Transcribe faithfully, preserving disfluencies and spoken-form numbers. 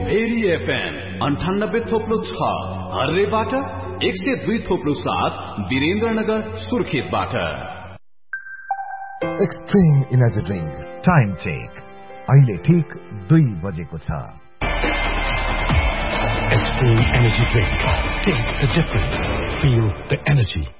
Very FM अन्ठानब्बे थोप्लो छ हर्रेबाट, एक सय दुई थोप्लो सात Birendranagar सुर्खेतबाट। Extreme energy drink time check अहिले ठिक दुई बजेको छ। Extreme Energy Drink. Taste the difference. Feel the energy.